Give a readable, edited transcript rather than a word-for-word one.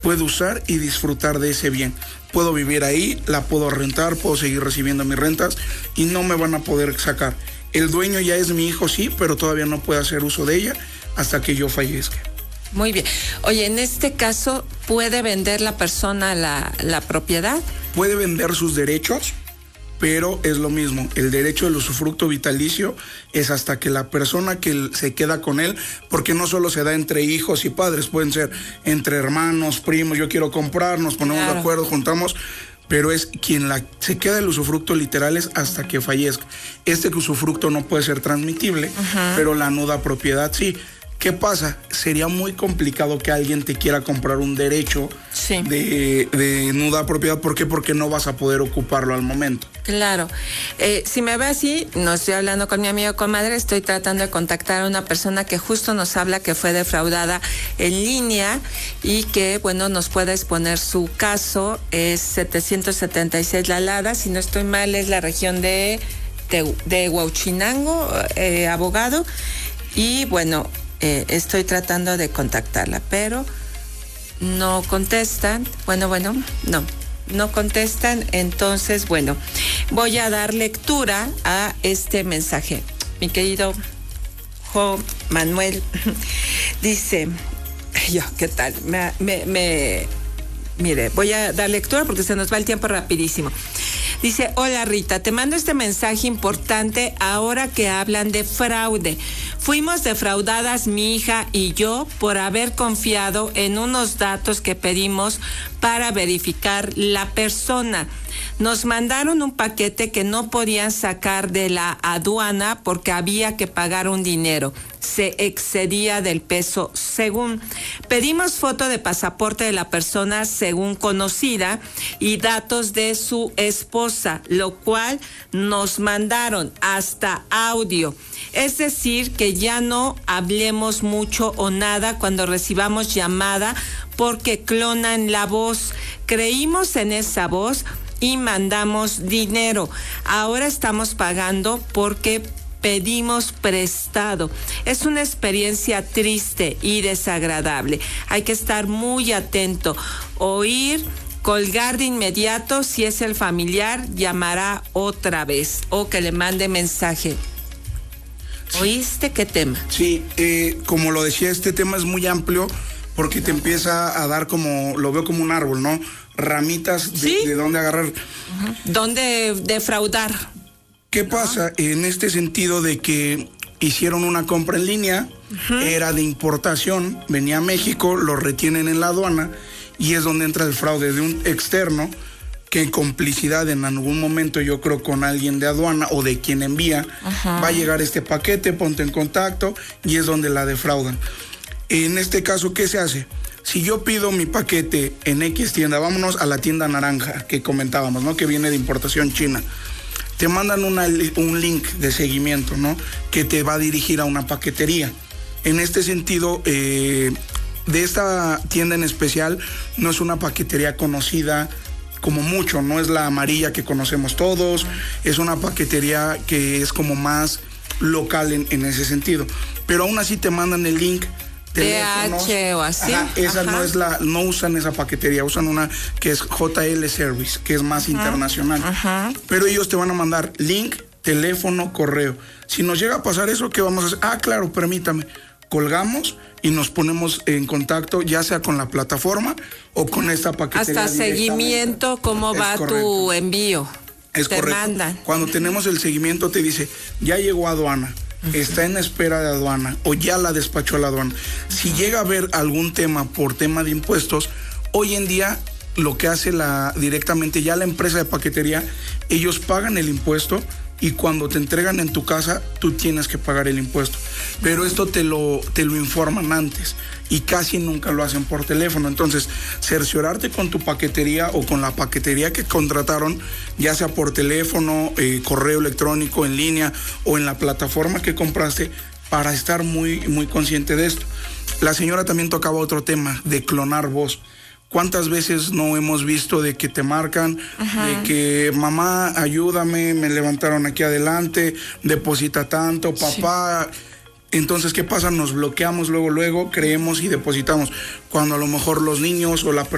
puedo usar y disfrutar de ese bien. Puedo vivir ahí, la puedo rentar, puedo seguir recibiendo mis rentas y no me van a poder sacar. El dueño ya es mi hijo, sí, pero todavía no puede hacer uso de ella hasta que yo fallezca. Muy bien. Oye, en este caso, ¿puede vender la persona la propiedad? Puede vender sus derechos, pero es lo mismo. El derecho del usufructo vitalicio es hasta que la persona que se queda con él, porque no solo se da entre hijos y padres, pueden ser entre hermanos, primos, yo quiero comprar, nos ponemos de acuerdo, juntamos, pero es quien se queda el usufructo literal es hasta que fallezca. Este usufructo no puede ser transmitible, pero la nuda propiedad sí. ¿Qué pasa? Sería muy complicado que alguien te quiera comprar un derecho de nuda propiedad. ¿Por qué? Porque no vas a poder ocuparlo al momento. Claro. Si me ve así, no estoy hablando con mi amigo comadre, estoy tratando de contactar a una persona que justo nos habla que fue defraudada en línea y que, bueno, nos puede exponer su caso. Es 776 La Lada, si no estoy mal, es la región de Huauchinango, abogado. Y, bueno, estoy tratando de contactarla, pero no contestan. No contestan. Entonces, bueno, voy a dar lectura a este mensaje. Mi querido Juan Manuel dice, ¿qué tal? Mire, voy a dar lectura porque se nos va el tiempo rapidísimo. Dice, hola Rita, te mando este mensaje importante ahora que hablan de fraude. Fuimos defraudadas mi hija y yo por haber confiado en unos datos que pedimos para verificar la persona. Nos mandaron un paquete que no podían sacar de la aduana porque había que pagar un dinero. Se excedía del peso según. Pedimos foto de pasaporte de la persona según conocida y datos de su esposa, lo cual nos mandaron hasta audio. Es decir, que ya no hablemos mucho o nada cuando recibamos llamada porque clonan la voz. Creímos en esa voz y mandamos dinero. Ahora estamos pagando porque pedimos prestado. Es una experiencia triste y desagradable. Hay que estar muy atento. Oír, colgar de inmediato. Si es el familiar, llamará otra vez o que le mande mensaje. ¿Oíste qué tema? Sí, como lo decía, este tema es muy amplio porque te empieza a dar lo veo como un árbol, ¿no? Ramitas de dónde agarrar. ¿Dónde defraudar? ¿Qué pasa? En este sentido de que hicieron una compra en línea, era de importación, venía a México, lo retienen en la aduana y es donde entra el fraude de un externo que en complicidad en algún momento, yo creo, con alguien de aduana o de quien envía, va a llegar este paquete, ponte en contacto y es donde la defraudan. En este caso, ¿qué se hace? Si yo pido mi paquete en X tienda, vámonos a la tienda naranja que comentábamos, ¿no? Que viene de importación china. Te mandan un link de seguimiento, ¿no? Que te va a dirigir a una paquetería. En este sentido, de esta tienda en especial, no es una paquetería conocida como mucho, no es la amarilla que conocemos todos, es una paquetería que es como más local en ese sentido. Pero aún así te mandan el link. DH o así. Esa no usan esa paquetería, usan una que es JL Service, que es más internacional. Pero ellos te van a mandar link, teléfono, correo. Si nos llega a pasar eso, ¿qué vamos a hacer? Claro, permítame. Colgamos y nos ponemos en contacto, ya sea con la plataforma o con esta paquetería. Hasta seguimiento, cómo va tu envío. Es correcto. Mandan. Cuando tenemos el seguimiento te dice, ya llegó a aduana. Está en espera de aduana o ya la despachó a la aduana. Si llega a haber algún tema por tema de impuestos, hoy en día lo que hace directamente ya la empresa de paquetería, ellos pagan el impuesto y cuando te entregan en tu casa, tú tienes que pagar el impuesto. Pero esto te lo informan antes y casi nunca lo hacen por teléfono. Entonces, cerciorarte con tu paquetería o con la paquetería que contrataron, ya sea por teléfono, correo electrónico, en línea o en la plataforma que compraste, para estar muy, muy consciente de esto. La señora también tocaba otro tema de clonar voz. ¿Cuántas veces no hemos visto de que te marcan, de que mamá, ayúdame, me levantaron aquí adelante, deposita tanto, papá? Sí. Entonces, ¿qué pasa? Nos bloqueamos luego, creemos y depositamos. Cuando a lo mejor los niños o la persona